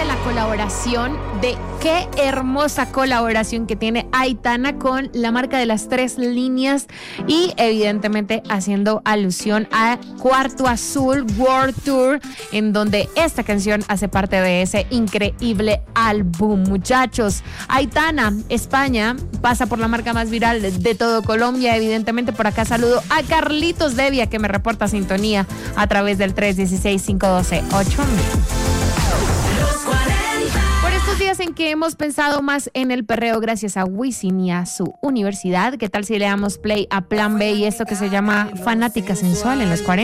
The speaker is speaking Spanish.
de la colaboración, de qué hermosa colaboración que tiene Aitana con la marca de las 3 líneas y evidentemente haciendo alusión a Cuarto Azul World Tour, en donde esta canción hace parte de ese increíble álbum. Muchachos, Aitana, España, pasa por la marca más viral de todo Colombia. Evidentemente por acá saludo a Carlitos Devia, que me reporta sintonía a través del 316-512-8000. Por estos días en que hemos pensado más en el perreo gracias a Wisin y a su universidad, ¿qué tal si le damos play a Plan B y esto que se llama Fanática Sensual en los 40?